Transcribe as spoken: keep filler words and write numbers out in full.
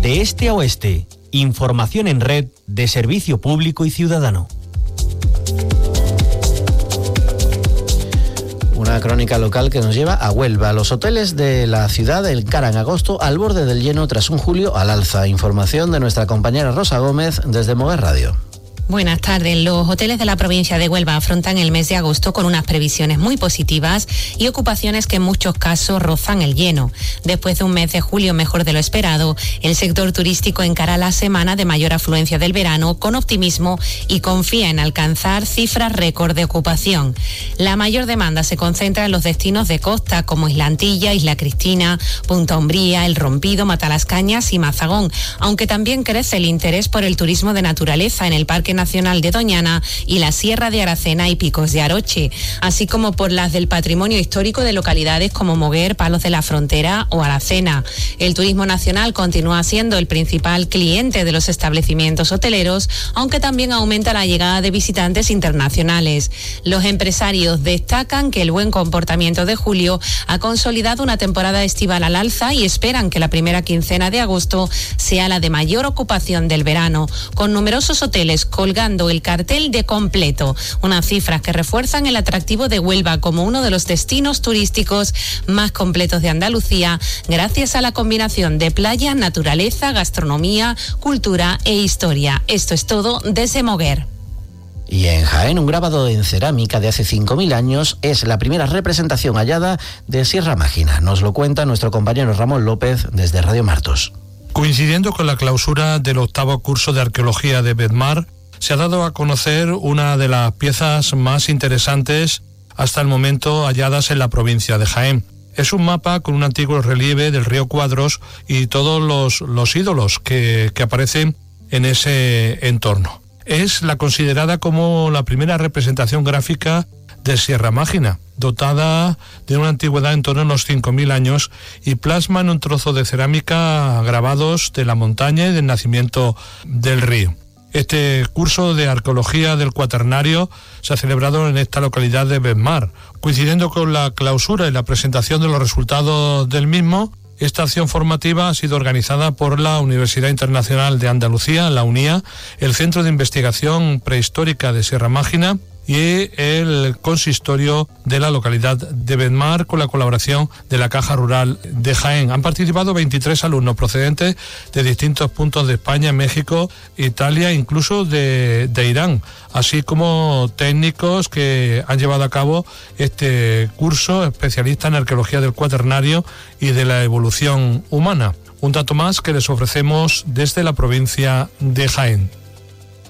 de este a oeste. Información en red de servicio público y ciudadano. Una crónica local que nos lleva a Huelva. Los hoteles de la ciudad encaran agosto al borde del lleno tras un julio al alza. Información de nuestra compañera Rosa Gómez desde Moguer Radio. Buenas tardes. Los hoteles de la provincia de Huelva afrontan el mes de agosto con unas previsiones muy positivas y ocupaciones que en muchos casos rozan el lleno. Después de un mes de julio mejor de lo esperado, el sector turístico encara la semana de mayor afluencia del verano con optimismo y confía en alcanzar cifras récord de ocupación. La mayor demanda se concentra en los destinos de costa como Isla Antilla, Isla Cristina, Punta Umbría, El Rompido, Matalascañas y Mazagón, aunque también crece el interés por el turismo de naturaleza en el Parque Nacional de Doñana y la Sierra de Aracena y Picos de Aroche, así como por las del patrimonio histórico de localidades como Moguer, Palos de la Frontera o Aracena. El turismo nacional continúa siendo el principal cliente de los establecimientos hoteleros, aunque también aumenta la llegada de visitantes internacionales. Los empresarios destacan que el buen comportamiento de julio ha consolidado una temporada estival al alza y esperan que la primera quincena de agosto sea la de mayor ocupación del verano, con numerosos hoteles colgando el cartel de completo, unas cifras que refuerzan el atractivo de Huelva como uno de los destinos turísticos más completos de Andalucía, gracias a la combinación de playa, naturaleza, gastronomía, cultura e historia. Esto es todo desde Moguer. Y en Jaén, un grabado en cerámica de hace cinco mil años es la primera representación hallada de Sierra Mágina. Nos lo cuenta nuestro compañero Ramón López desde Radio Martos. Coincidiendo con la clausura del octavo curso de arqueología de Bedmar, se ha dado a conocer una de las piezas más interesantes hasta el momento halladas en la provincia de Jaén. Es un mapa con un antiguo relieve del río Cuadros y todos los, los ídolos que, que aparecen en ese entorno. Es la considerada como la primera representación gráfica de Sierra Mágina, dotada de una antigüedad en torno a unos cinco mil años y plasma en un trozo de cerámica grabados de la montaña y del nacimiento del río. Este curso de arqueología del Cuaternario se ha celebrado en esta localidad de Bedmar. Coincidiendo con la clausura y la presentación de los resultados del mismo, esta acción formativa ha sido organizada por la Universidad Internacional de Andalucía, la UNIA, el Centro de Investigación Prehistórica de Sierra Mágina y el consistorio de la localidad de Bedmar con la colaboración de la Caja Rural de Jaén. Han participado veintitrés alumnos procedentes de distintos puntos de España, México, Italia, incluso de, de Irán, así como técnicos que han llevado a cabo este curso especialista en arqueología del Cuaternario y de la evolución humana. Un dato más que les ofrecemos desde la provincia de Jaén.